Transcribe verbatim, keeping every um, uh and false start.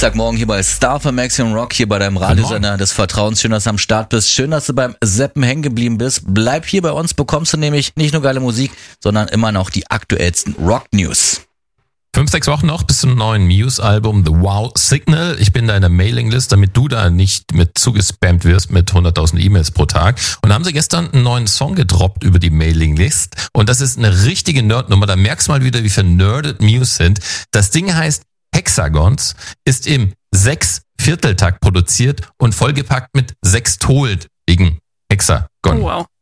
Dienstagmorgen hier bei Star für Maximum Rock, hier bei deinem Radiosender des Vertrauens. Schön, dass du am Start bist. Schön, dass du beim Seppen hängen geblieben bist. Bleib hier bei uns, bekommst du nämlich nicht nur geile Musik, sondern immer noch die aktuellsten Rock-News. Fünf, sechs Wochen noch bis zum neuen Muse-Album The Wow Signal. Ich bin da in der Mailinglist, damit du da nicht mit zugespammt wirst mit hunderttausend E-Mails pro Tag. Und da haben sie gestern einen neuen Song gedroppt über die Mailinglist. Und das ist eine richtige Nerdnummer. Da merkst du mal wieder, wie vernerdet Muse sind. Das Ding heißt Hexagons, ist im Sechs-Vierteltakt produziert und vollgepackt mit Sextol wegen Hexagons. Oh, wow.